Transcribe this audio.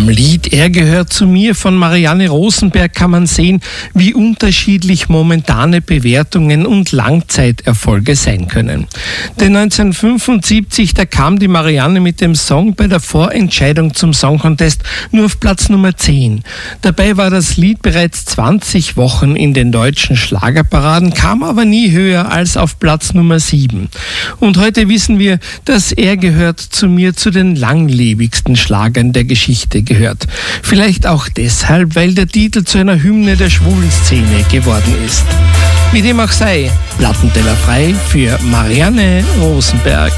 Am Lied Er gehört zu mir von Marianne Rosenberg kann man sehen, wie unterschiedlich momentane Bewertungen und Langzeiterfolge sein können. Denn 1975, da kam die Marianne mit dem Song bei der Vorentscheidung zum Song Contest nur auf Platz Nummer 10. Dabei war das Lied bereits 20 Wochen in den deutschen Schlagerparaden, kam aber nie höher als auf Platz Nummer 7. Und heute wissen wir, dass Er gehört zu mir zu den langlebigsten Schlagern der Geschichte gehört. Vielleicht auch deshalb, weil der Titel zu einer Hymne der schwulen Szene geworden ist. Wie dem auch sei, Plattenteller frei für Marianne Rosenberg.